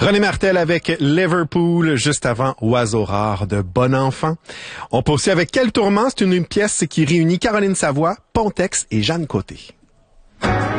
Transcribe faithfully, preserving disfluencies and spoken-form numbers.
René Martel avec Liverpool, juste avant Oiseau rare de Bon Enfant. On poursuit avec Quel tourment? C'est une, une pièce qui réunit Caroline Savoie, Pontex et Jeanne Côté.